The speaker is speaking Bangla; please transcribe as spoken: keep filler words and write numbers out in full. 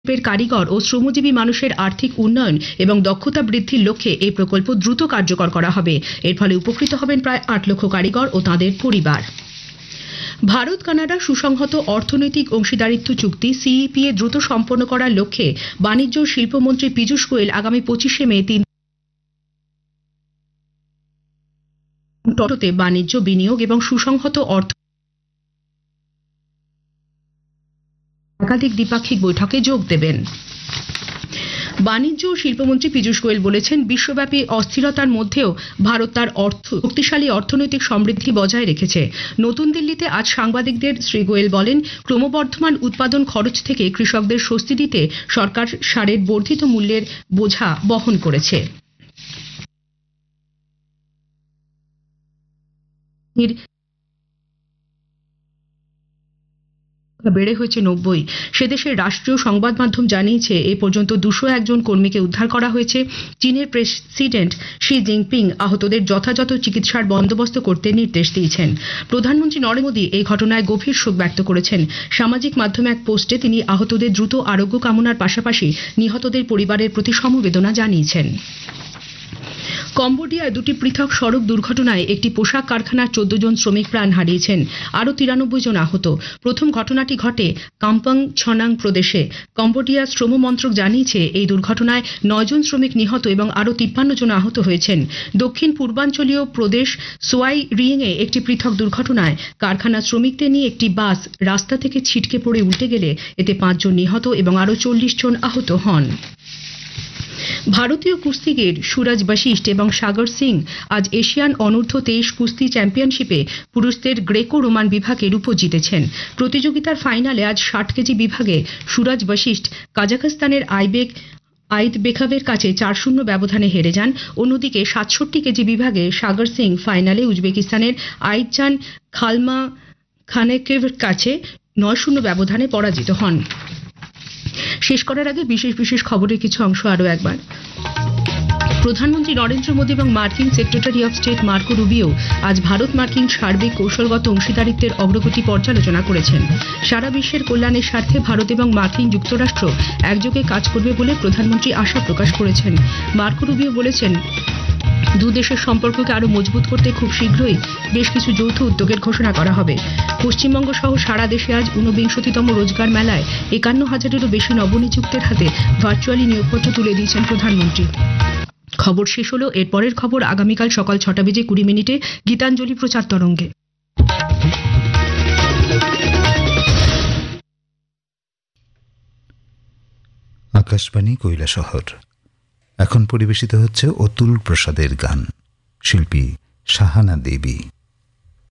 শিল্পের কারিগর ও শ্রমজীবী মানুষের আর্থিক উন্নয়ন এবং দক্ষতা বৃদ্ধির লক্ষ্যে এই প্রকল্প দ্রুত কার্যকর করা হবে। এর ফলে উপকৃত হবেন প্রায় আট লক্ষ কারিগর ও তাঁদের পরিবার। ভারত কানাডা সুসংহত অর্থনৈতিক অংশীদারিত্ব চুক্তি সিইপি এ দ্রুত সম্পন্ন করার লক্ষ্যে বাণিজ্য ও শিল্পমন্ত্রী পীযূষ গোয়েল আগামী পঁচিশে মে তিন টরন্টোতে বাণিজ্য, বিনিয়োগ এবং সুসংহত অর্থ একাধিক দ্বিপাক্ষিক বৈঠকে যোগ দেবেন। বাণিজ্য ও শিল্পমন্ত্রী পীযূষ গোয়েল বলেছেন, বিশ্বব্যাপী অস্থিরতার মধ্যেও ভারত তার অর্থ শক্তিশালী অর্থনৈতিক সমৃদ্ধি বজায় রেখেছে। নতুন দিল্লিতে আজ সাংবাদিকদের শ্রী গোয়েল বলেন, ক্রমবর্ধমান উৎপাদন খরচ থেকে কৃষকদের স্বস্তি দিতে সরকার সারের বর্ধিত মূল্যের বোঝা বহন করেছে। বেড়ে হয়েছে নব্বই। সে দেশের রাষ্ট্রীয় সংবাদ মাধ্যম জানিয়েছে, এ পর্যন্ত দুশো একজন কর্মীকে উদ্ধার করা হয়েছে। চীনের প্রেসিডেন্ট শি জিনপিং আহতদের যথাযথ চিকিৎসার বন্দোবস্ত করতে নির্দেশ দিয়েছেন। প্রধানমন্ত্রী নরেন্দ্র মোদী এই ঘটনায় গভীর শোক ব্যক্ত করেছেন। সামাজিক মাধ্যমে এক পোস্টে তিনি আহতদের দ্রুত আরোগ্য কামনার পাশাপাশি নিহতদের পরিবারের প্রতি সমবেদনা জানিয়েছেন। কম্বোডিয়ায় দুটি পৃথক সড়ক দুর্ঘটনায় একটি পোশাক কারখানার চোদ্দ জন শ্রমিক প্রাণ হারিয়েছেন, আরও তিরানব্বই জন আহত। প্রথম ঘটনাটি ঘটে কাম্পাং ছনাং প্রদেশে। কম্বোডিয়া শ্রম মন্ত্রক জানিয়েছে, এই দুর্ঘটনায় নয় জন শ্রমিক নিহত এবং আরও তিপ্পান্ন জন আহত হয়েছেন। দক্ষিণ পূর্বাঞ্চলীয় প্রদেশ সোয়াই রিংয়ে একটি পৃথক দুর্ঘটনায় কারখানার শ্রমিকদের নিয়ে একটি বাস রাস্তা থেকে ছিটকে পড়ে উল্টে গেলে এতে পাঁচজন নিহত এবং আরও চল্লিশ জন আহত হন। ভারতীয় কুস্তিগির সুরজ বশিষ্ঠ এবং সাগর সিং আজ এশিয়ান অনূর্ধ্ব তেইশ কুস্তি চ্যাম্পিয়নশিপে পুরুষদের গ্রেকো রোমান বিভাগে রুপো জিতেছেন। প্রতিযোগিতার ফাইনালে আজ ষাট কেজি বিভাগে সুরজ বশিষ্ঠ কাজাখস্তানের আইবেক আইতবেখাভের কাছে চার শূন্য ব্যবধানে হেরে যান। অন্যদিকে সাতষট্টি কেজি বিভাগে সাগর সিং ফাইনালে উজবেকিস্তানের আইতজান খালমা খানেকেভের কাছে নয় শূন্য ব্যবধানে পরাজিত হন। শেষ করার আগে বিশেষ বিশেষ খবরের কিছু অংশ আরও একবার। প্রধানমন্ত্রী নরেন্দ্র মোদী এবং মার্কিন secretary of state Marco Rubio আজ ভারত মার্কিন সার্বিক কৌশলগত অংশীদারিত্বের অগ্রগতি পর্যালোচনা করেছেন। সারা বিশ্বের কল্যাণের স্বার্থে ভারত এবং মার্কিন যুক্তরাষ্ট্র একযোগে কাজ করবে বলে প্রধানমন্ত্রী আশা প্রকাশ করেছেন। মার্কো রুবিও বলেছেন, দু দেশের সম্পর্ককে আরো মজবুত করতে খুব শীঘ্রই বেশ কিছু যৌথ উদ্যোগের ঘোষণা করা হবে। পশ্চিমবঙ্গ সহ সারা দেশে আজ ঊনবিংশতিতম রোজগার মেলায় একান্ন হাজারেরও বেশি নবনিযুক্তের হাতে ভার্চুয়ালি নিয়োগপত্র তুলে দিয়েছেন প্রধানমন্ত্রী। খবর শেষ হলো। এর পরের খবর আগামীকাল সকাল ছটা বেজে কুড়ি মিনিটে গীতাঞ্জলি প্রচার তরঙ্গে। আকাশবাণী কৈলাসহর। এখন পরিবেশিত হচ্ছে অতুল প্রসাদের গান। শিল্পী শাহানা দেবী।